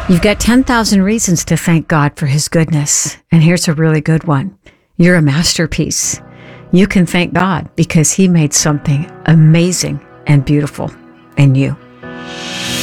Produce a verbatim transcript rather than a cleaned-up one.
You've got ten thousand reasons to thank God for his goodness. And here's a really good one. You're a masterpiece. You can thank God because he made something amazing and beautiful in you.